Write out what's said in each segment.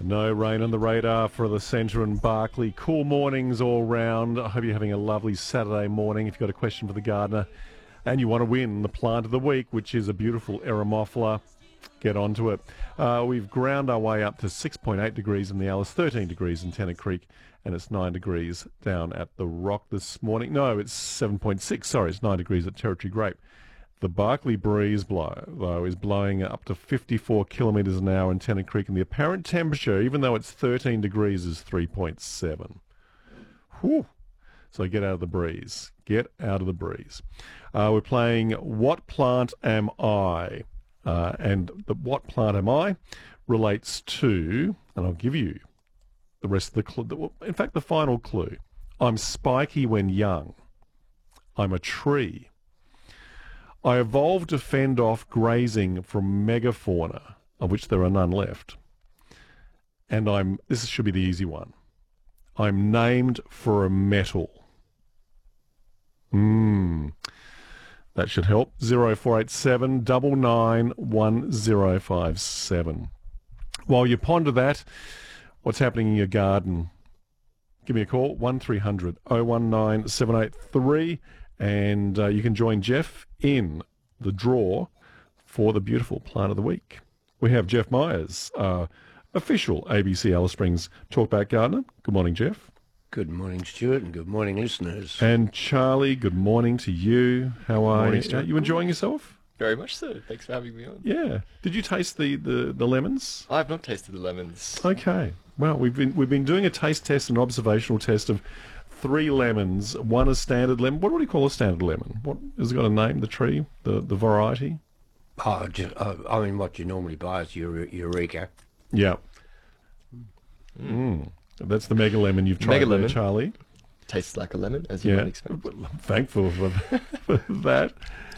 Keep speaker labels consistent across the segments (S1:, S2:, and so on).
S1: No rain on the radar for the centre and Barclay. Cool mornings all round. I hope you're having a lovely Saturday morning. If you've got a question for the gardener and you want to win the plant of the week, which is a beautiful Eremophila, get onto it. We've ground our way up to 6.8 degrees in the Alice, 13 degrees in Tennant Creek, and it's 9 degrees down at the Rock this morning. No, it's 7.6. Sorry, it's 9 degrees at Territory Grape. The Barclay breeze though, is blowing up to 54 kilometres an hour in Tennant Creek, and the apparent temperature, even though it's 13 degrees, is 3.7. Whew. So get out of the breeze. Get out of the breeze. We're playing What Plant Am I? And the What Plant Am I relates to, and I'll give you the rest of the clue. In fact, the final clue. I'm spiky when young. I'm a tree. I evolved to fend off grazing from megafauna, of which there are none left. And this should be the easy one. I'm named for a metal. That should help. 0487 991057. While you ponder that, what's happening in your garden? Give me a call, 1300 019 783, and you can join Jeff in the draw for the beautiful plant of the week. We have Jeff Myers, official ABC Alice Springs Talkback Gardener. Good morning, Jeff.
S2: Good morning, Stuart, and good morning, listeners.
S1: And Charlie, good morning to you. How are you? Are you enjoying yourself?
S3: Very much so. Thanks for having me on.
S1: Yeah. Did you taste the lemons?
S3: I have not tasted the lemons.
S1: Okay. Well, we've been doing a taste test and observational test of 3 lemons. One is standard lemon. What do you call a standard lemon? What has it got a name? The tree, the variety?
S2: I mean, what you normally buy is Eureka.
S1: Yeah. That's the mega lemon you've tried there, Charlie.
S3: Tastes like a lemon, as you might expect.
S1: I'm thankful for that.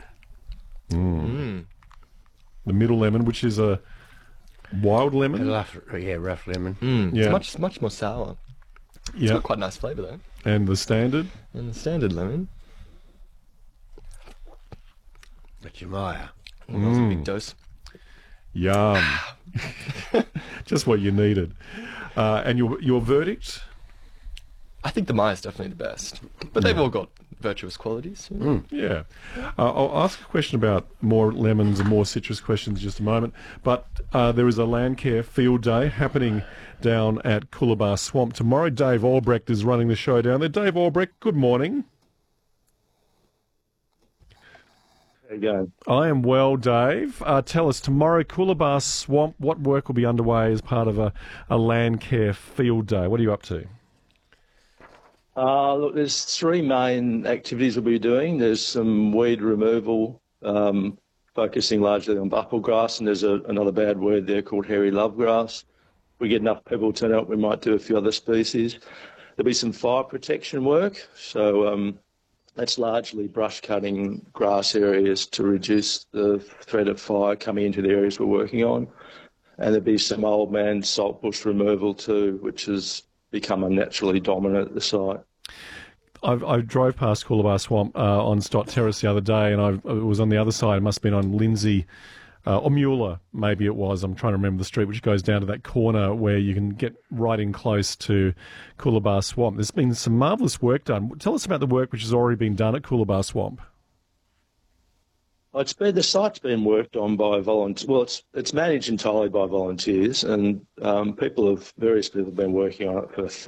S1: The middle lemon, which is a wild lemon.
S2: Rough lemon.
S1: Yeah.
S3: It's much more sour. It's got quite a nice flavour, though.
S1: And the standard?
S3: And the standard lemon.
S2: That's your Maya.
S3: That was a big dose.
S1: Yum. Just what you needed. And your verdict?
S3: I think the Maya is definitely the best. But they've all got virtuous qualities.
S1: Yeah. I'll ask a question about more lemons and more citrus questions in just a moment. But there is a Landcare field day happening down at Coolabah Swamp tomorrow. Dave Albrecht is running the show down there. Dave Albrecht, good morning.
S4: How you going?
S1: I am well, Dave. Tell us, tomorrow, Coolabah Swamp, what work will be underway as part of a Landcare field day? What are you up to?
S4: Look, there's 3 main activities we'll be doing. There's some weed removal, focusing largely on buckle grass, and there's another bad weed there called hairy lovegrass. If we get enough people to turn up, we might do a few other species. There'll be some fire protection work, so that's largely brush cutting grass areas to reduce the threat of fire coming into the areas we're working on. And there'll be some old man saltbush removal too, which has become unnaturally dominant at the site.
S1: I drove past Coolabah Swamp on Stott Terrace the other day, and it was on the other side. It must have been on Lindsay or Mueller, maybe it was. I'm trying to remember the street, which goes down to that corner where you can get right in close to Coolabah Swamp. There's been some marvellous work done. Tell us about the work which has already been done at Coolabah Swamp.
S4: The site's been worked on by volunteers. Well, it's managed entirely by volunteers, and various people have been working on it for